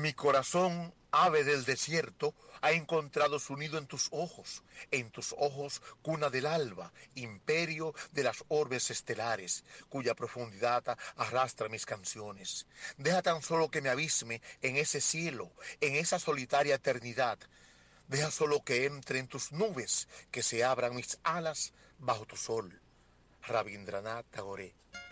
Mi corazón, ave del desierto, ha encontrado su nido en tus ojos, cuna del alba, imperio de las orbes estelares, cuya profundidad arrastra mis canciones. Deja tan solo que me abisme en ese cielo, en esa solitaria eternidad. Deja solo que entre en tus nubes, que se abran mis alas bajo tu sol. Rabindranath Tagore.